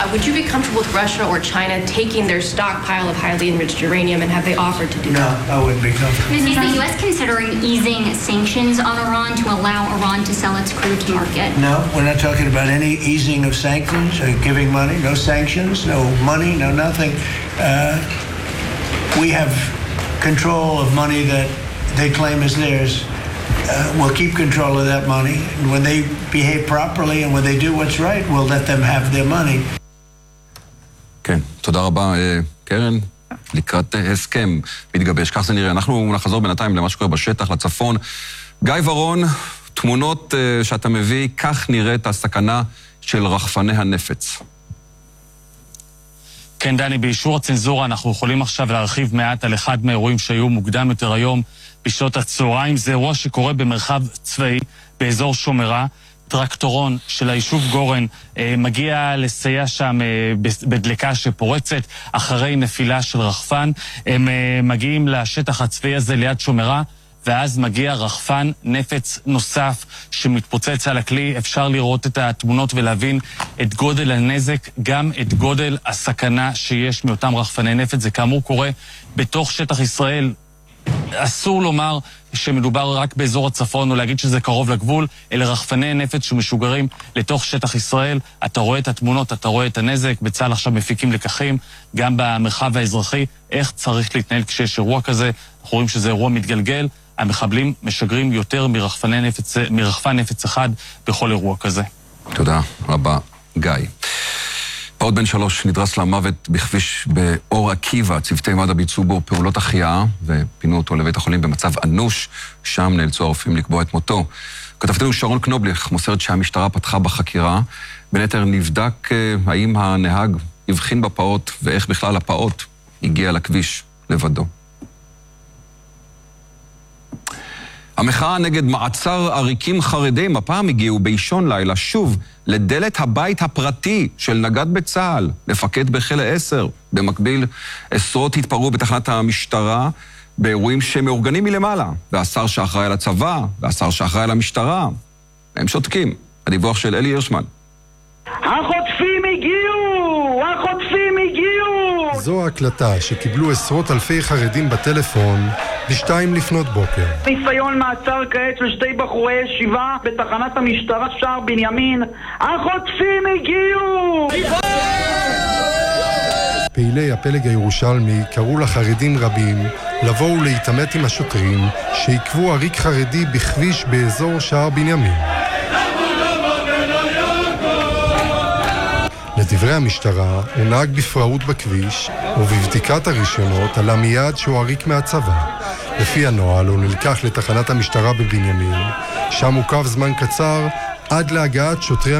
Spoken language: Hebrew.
Would you be comfortable with Russia or China taking their stockpile of highly enriched uranium, and have they offered to do that? No, I wouldn't be comfortable. Is the U.S. considering easing sanctions on Iran to allow Iran to sell its crude to market? No, we're not talking about any easing of sanctions or giving money. No sanctions, no money, no nothing. We have control of money that they claim is theirs. We'll keep control of that money. And when they behave properly and when they do what's right, we'll let them have their money. כן, תודה רבה, קרן. לקראת הסכם מתגבש, כך זה נראה. אנחנו נחזור בינתיים למה שקורה בשטח, לצפון. גיא ורון, תמונות שאתה מביא, כך נראית הסכנה של רחפני הנפץ. כן, דני, באישור הצנזורה אנחנו יכולים עכשיו להרחיב מעט על אחד מהאירועים שהיו מוקדם יותר היום בשעות הצהריים. זה אירוע שקורה במרחב צבאי באזור שומרה. טרקטורון של היישוב גורן מגיע לסייע שם בדלקה שפורצת אחרי נפילה של רחפן. הם מגיעים לשטח הצבאי הזה ליד שומרה, ואז מגיע רחפן נפץ נוסף שמתפוצץ על הכלי. אפשר לראות את התמונות ולהבין את גודל הנזק, גם את גודל הסכנה שיש מאותם רחפני נפץ. זה כאמור קורה בתוך שטח ישראל. אסור לומר שמדובר רק באזור הצפון או להגיד שזה קרוב לגבול, אלה רחפני נפץ שמשוגרים לתוך שטח ישראל. אתה רואה את התמונות, אתה רואה את הנזק. בצה"ל עכשיו מפיקים לקחים גם במרחב האזרחי, איך צריך להתנהל כשיש אירוע כזה. אנחנו רואים שזה אירוע מתגלגל. המחבלים משגרים יותר מרחפן נפץ אחד בכל אירוע כזה. תודה רבה, גיא. פעוט בן 3 נדרס למוות בכביש באור עקיבא. צוותי מד"א ביצעו בו פעולות החייאה ופינו אותו לבית החולים במצב אנוש. שם נאלצו הרופאים לקבוע את מותו. כתבתנו שרון קנובליך מוסרת שהמשטרה פתחה בחקירה. בין היתר נבדק האם הנהג הבחין בפעוט ואיך בכלל הפעוט הגיע לכביש לבדו. המחאה נגד מעצר עריקים חרדים הפעם הגיעו באישון לילה שוב לדלת הבית הפרטי של נגד בצה"ל, מפקד בחיל 10. במקביל עשרות התפרעו בתחנת המשטרה באירועים שמאורגנים מלמעלה, והשר שאחראי על הצבא והשר שאחראי על המשטרה הם שותקים. הדיווח של אלי הירשמן. החוטפים הגיעו! החוטפים הגיעו! זו ההקלטה שקיבלו עשרות אלפי חרדים בטלפון ב2 לפנות בוקר. ניסיון מעצר כעת של שתי בחורי ישיבה בתחנת המשטרה שער בנימין. החוטפים הגיעו! פעילי הפלג הירושלמי קראו לחרדים רבים לבוא ולהתעמת עם השוטרים שעיכבו עריק חרדי בכביש באזור שער בנימין. לדברי המשטרה, הוא נהג בפראות בכביש, ובבדיקת הרישיונות עלה מיד שהוא עריק מהצבא. לפי הנוהל הוא נלקח לתחנת המשטרה בבנימין, שם עוכב זמן קצר עד להגעת שוטרי